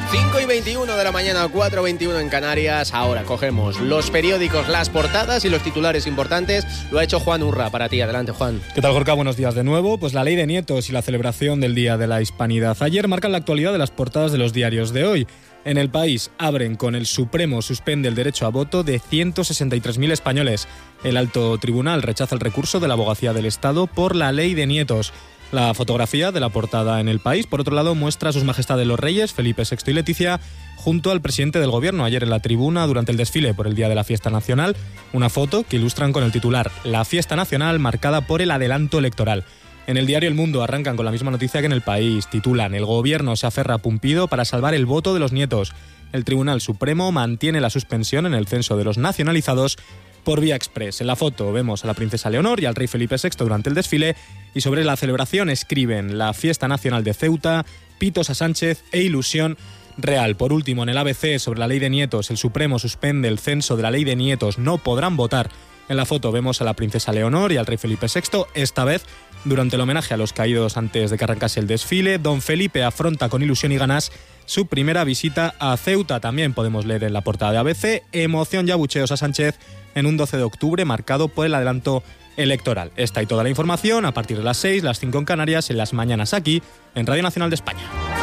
5:21 de la mañana, 4:21 en Canarias. Ahora cogemos los periódicos, las portadas y los titulares importantes. Lo ha hecho Juan Urra para ti. Adelante, Juan. ¿Qué tal, Gorka? Buenos días de nuevo. Pues la ley de nietos y la celebración del Día de la Hispanidad ayer marcan la actualidad de las portadas de los diarios de hoy. En El País abren con: el Supremo suspende el derecho a voto de 163.000 españoles. El Alto Tribunal rechaza el recurso de la Abogacía del Estado por la ley de nietos. La fotografía de la portada en El País, por otro lado, muestra a sus majestades los reyes, Felipe VI y Leticia, junto al presidente del Gobierno ayer en la tribuna durante el desfile por el Día de la Fiesta Nacional. Una foto que ilustran con el titular: La Fiesta Nacional marcada por el adelanto electoral. En el diario El Mundo arrancan con la misma noticia que en El País. Titulan: El Gobierno se aferra a Pumpido para salvar el voto de los nietos. El Tribunal Supremo mantiene la suspensión en el censo de los nacionalizados por vía express. En la foto vemos a la princesa Leonor y al rey Felipe VI durante el desfile, y sobre la celebración escriben: la Fiesta Nacional de Ceuta, pitos a Sánchez e ilusión real. Por último, en el ABC, sobre la ley de nietos, el Supremo suspende el censo de la ley de nietos, no podrán votar. En la foto vemos a la princesa Leonor y al rey Felipe VI, esta vez durante el homenaje a los caídos antes de que arrancase el desfile. Don Felipe afronta con ilusión y ganas su primera visita a Ceuta. También podemos leer en la portada de ABC: emoción y abucheos a Sánchez en un 12 de octubre marcado por el adelanto electoral. Esta y toda la información a partir de las 6, las 5 en Canarias, en las mañanas aquí, en Radio Nacional de España.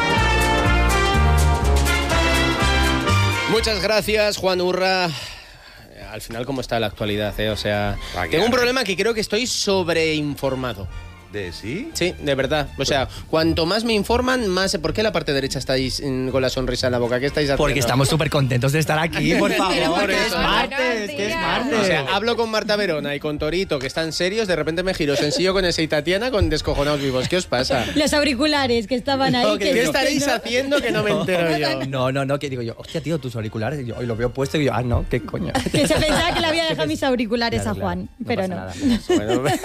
Muchas gracias, Juan Urra. Al final, ¿cómo está la actualidad? O sea, tengo un problema que creo que estoy sobreinformado. ¿De sí? Sí, de verdad. O sea, cuanto más me informan, más... ¿Por qué la parte derecha estáis con la sonrisa en la boca? ¿Qué estáis haciendo? Porque estamos súper contentos de estar aquí, por favor. Que es martes, que es martes. O sea, hablo con Marta Verona y con Torito, que están serios, de repente me giro sencillo con ese y Tatiana con descojonados vivos. ¿Qué os pasa? Los auriculares que estaban ahí. ¿Qué estaréis haciendo que no me entero yo? No, que digo yo, hostia, tío, tus auriculares. Y yo hoy lo veo puesto y yo, no, qué coño. Que se pensaba que le había dejado mis auriculares Claro, a Juan, claro, pero no no. pasa nada. Bueno,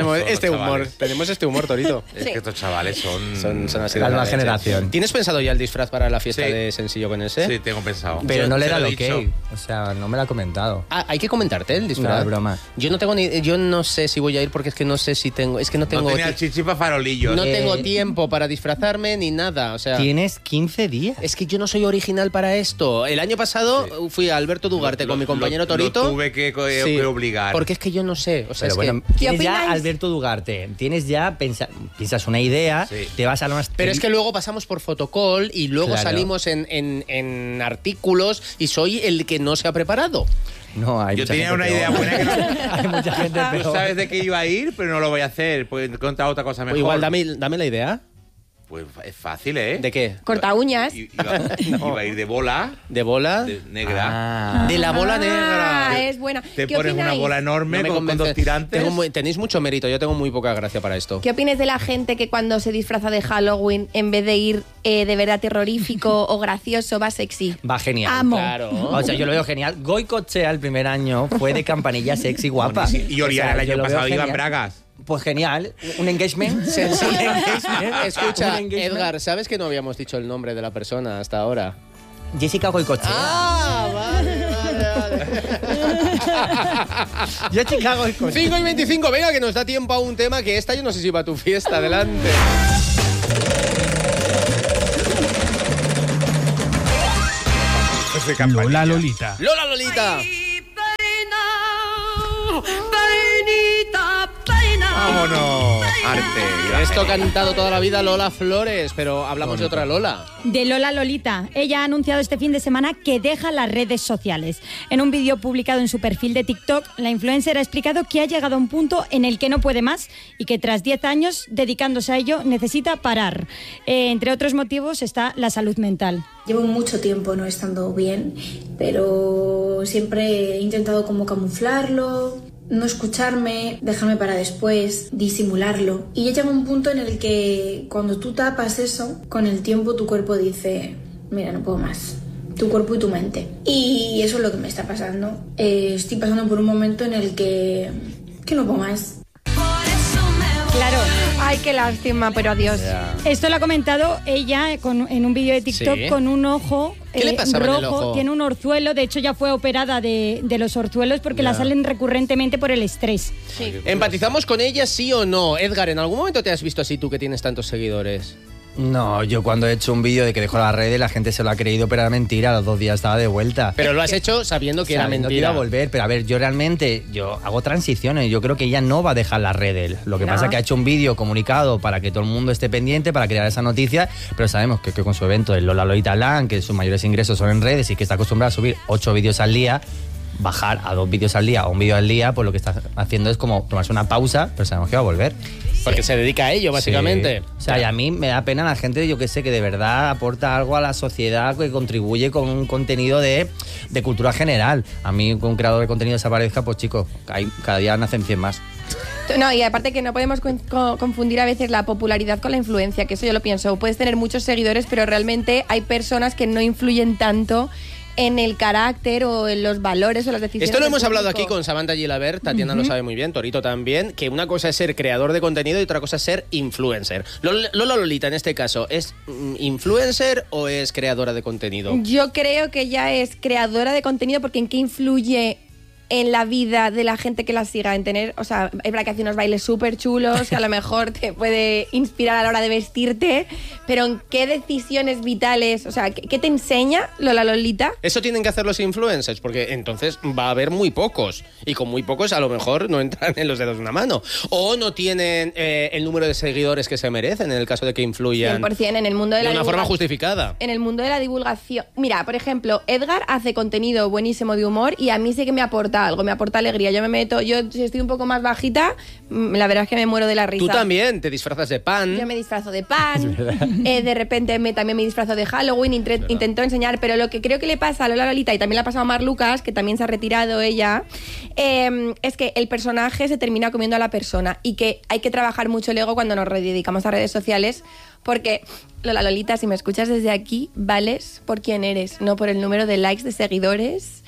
tenemos este humor, Torito. Es que estos chavales son así La de nueva leche. generación. ¿Tienes pensado ya el disfraz para la fiesta Sí. de Sencillo con ese? Sí, tengo pensado. Pero no le da lo el ok. O sea, no me lo ha comentado. Ah, hay que comentarte el disfraz. No, es broma. Yo no sé si voy a ir porque es que no sé si tengo... Es que no tengo... No tenía el chichi para farolillos. No tengo tiempo para disfrazarme ni nada, o sea... Tienes 15 días. Es que yo no soy original para esto. El año pasado fui a Alberto Dugarte con mi compañero Torito. Lo tuve que Sí, obligar. porque es que yo no sé. O sea, Pero es bueno, que... tienes ya opináis? Alberto Dugarte, tienes ya piensas una idea, Sí. te vas a unas... Pero es que luego pasamos por fotocall y luego Claro. salimos en artículos y soy el que no se ha preparado. No, hay Yo mucha tenía gente una peor. idea buena que no... Hay mucha gente Tú peor. sabes de qué iba a ir, pero no lo voy a hacer. Pues he contado otra cosa mejor. Pues igual, dame la idea. Pues es fácil, ¿eh? ¿De qué? Corta uñas. Iba a ir de bola, ¿De bola? negra. Ah. De la bola negra. Ah, es buena. Te ¿Qué pones una opináis? bola enorme No me con convence. dos tirantes. Tenéis mucho mérito, yo tengo muy poca gracia para esto. ¿Qué opinas de la gente que cuando se disfraza de Halloween, en vez de ir de verdad terrorífico o gracioso, va sexy? Va genial. Amo. Claro. O sea, yo lo veo genial. Goy Cochea el primer año fue de campanilla sexy guapa. Y Oriana el yo año lo veo pasado iba en genial. bragas. Pues genial. Un engagement. Sencillo. Un engagement. Escucha, Un engagement. Edgar, ¿sabes que no habíamos dicho el nombre de la persona hasta ahora? Jessica Goicochea. Ah, vale. Jessica Goicochea. 5:25, venga, que nos da tiempo a un tema que esta yo no sé si va a tu fiesta. Adelante. Lola Lolita. Lola Lolita. ¡Vámonos! Arte. Esto ha cantado toda la vida Lola Flores, pero hablamos de otra Lola. De Lola Lolita. Ella ha anunciado este fin de semana que deja las redes sociales. En un vídeo publicado en su perfil de TikTok, la influencer ha explicado que ha llegado a un punto en el que no puede más y que tras 10 años dedicándose a ello necesita parar. Entre otros motivos está la salud mental. Llevo mucho tiempo no estando bien, pero siempre he intentado como camuflarlo, no escucharme, dejarme para después, disimularlo. Y llega un punto en el que cuando tú tapas eso, con el tiempo tu cuerpo dice, mira, no puedo más. Tu cuerpo y tu mente. Y eso es lo que me está pasando. Estoy pasando por un momento en el que no puedo más. Claro. Ay, qué lástima, pero adiós. Esto lo ha comentado ella en un vídeo de TikTok Sí. con un ojo ¿Qué le pasaba rojo. en el ojo? Tiene un orzuelo, de hecho ya fue operada de los orzuelos porque la salen recurrentemente por el estrés. ¿Empatizamos con ella, sí o no? Edgar, ¿en algún momento te has visto así tú que tienes tantos seguidores? No, yo cuando he hecho un vídeo de que dejó las redes, la gente se lo ha creído, pero era mentira. A los 2 días estaba de vuelta. Pero lo has hecho sabiendo que era mentira. Que iba a volver, pero a ver, yo hago transiciones. Yo creo que ella no va a dejar las redes. Lo que pasa es que ha hecho un vídeo comunicado para que todo el mundo esté pendiente, para crear esa noticia, pero sabemos que con su evento el Lola Lolita Land, que sus mayores ingresos son en redes y que está acostumbrada a subir 8 vídeos al día, bajar a 2 vídeos al día o un vídeo al día, pues lo que está haciendo es como tomarse una pausa, pero sabemos que va a volver. Porque se dedica a ello, básicamente. Sí. O sea, y a mí me da pena la gente, yo que sé, que de verdad aporta algo a la sociedad, que contribuye con un contenido de cultura general. A mí, con un creador de contenido desaparezca, pues chicos, cada día nacen 100 más. No, y aparte que no podemos confundir a veces la popularidad con la influencia, que eso yo lo pienso. Puedes tener muchos seguidores, pero realmente hay personas que no influyen tanto en el carácter o en los valores o las decisiones. Esto lo hemos hablado aquí con Samantha Gilabert, Tatiana lo sabe muy bien, Torito también, que una cosa es ser creador de contenido y otra cosa es ser influencer. Lola Lolita, en este caso, ¿es influencer o es creadora de contenido? Yo creo que ella es creadora de contenido, porque ¿en qué influye en la vida de la gente que la siga? En tener, o sea, es verdad que hace unos bailes súper chulos, que a lo mejor te puede inspirar a la hora de vestirte, pero ¿en qué decisiones vitales, o sea, qué te enseña Lola Lolita? Eso tienen que hacer los influencers, porque entonces va a haber muy pocos, y con muy pocos a lo mejor no entran en los dedos de una mano, o no tienen el número de seguidores que se merecen en el caso de que influyan 100% en el mundo de una forma justificada. En el mundo de la divulgación. Mira, por ejemplo, Edgar hace contenido buenísimo de humor y a mí sí que me aporta algo, me aporta alegría. Yo si estoy un poco más bajita, la verdad es que me muero de la risa. Tú también te disfrazas de pan. Yo me disfrazo de pan, de repente también me disfrazo de Halloween, intento enseñar, pero lo que creo que le pasa a Lola Lolita, y también le ha pasado a Mar Lucas, que también se ha retirado ella, es que el personaje se termina comiendo a la persona, y que hay que trabajar mucho el ego cuando nos dedicamos a redes sociales, porque Lola Lolita, si me escuchas desde aquí, vales por quién eres, no por el número de likes, de seguidores,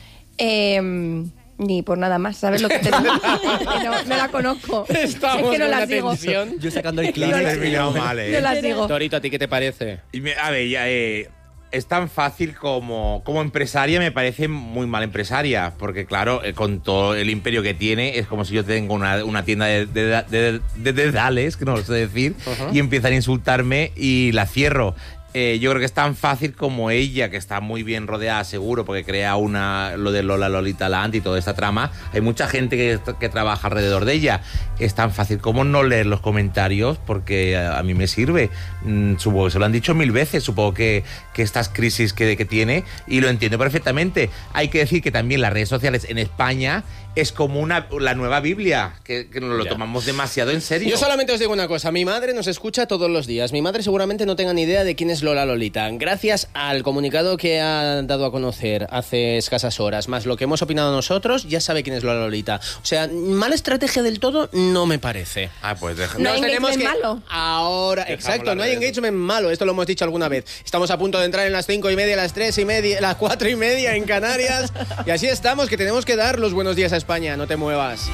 ni por nada más, ¿sabes lo que te digo? No la conozco. Estamos es que no con la sigo. tensión. Yo sacando el clip. No has terminado mal, No la sigo. Torito, ¿a ti qué te parece? A ver, ya, es tan fácil como empresaria, me parece muy mal empresaria, porque claro, con todo el imperio que tiene, es como si yo tengo una tienda de dedales, que no lo sé decir, y empiezan a insultarme y la cierro. Yo creo que es tan fácil como ella, que está muy bien rodeada, seguro, porque crea lo de Lola Lolita Land y toda esta trama. Hay mucha gente que trabaja alrededor de ella. Es tan fácil como no leer los comentarios, porque a mí me sirve. Supongo que se lo han dicho 1000 veces, supongo que estas crisis que tiene, y lo entiendo perfectamente. Hay que decir que también las redes sociales en España es como la nueva Biblia, que nos lo tomamos demasiado en serio. Yo solamente os digo una cosa, mi madre nos escucha todos los días. Mi madre seguramente no tenga ni idea de quién es Lola Lolita. Gracias al comunicado que ha dado a conocer hace escasas horas, más lo que hemos opinado nosotros, ya sabe quién es Lola Lolita. O sea, mala estrategia del todo no me parece. Pues déjame. No hay engagement malo. Ahora, exacto, no hay engagement malo, esto lo hemos dicho alguna vez. Estamos a punto de entrar en las 5:30, las 3:30, las 4:30 en Canarias. Y así estamos, que tenemos que dar los buenos días a España, no te muevas.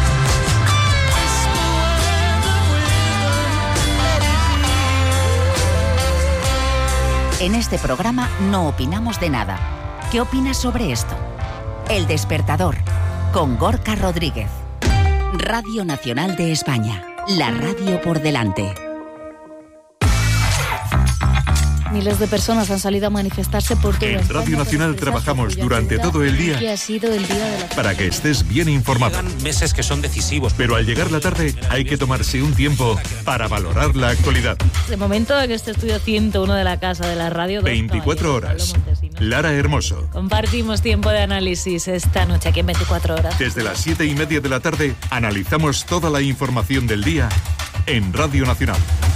En este programa no opinamos de nada. ¿Qué opinas sobre esto? El Despertador, con Gorka Rodríguez. Radio Nacional de España, la radio por delante. Miles de personas han salido a manifestarse por todo En Radio Nacional trabajamos durante todo el día que ha sido el día de la... para que estés bien informado. Llegan meses que son decisivos. Pero al llegar la tarde hay que tomarse un tiempo para valorar la actualidad. De momento en este estudio 101 de la Casa de la Radio... 24 horas. Lara Hermoso. Compartimos tiempo de análisis esta noche aquí en 24 horas. Desde las 7:30 de la tarde analizamos toda la información del día en Radio Nacional.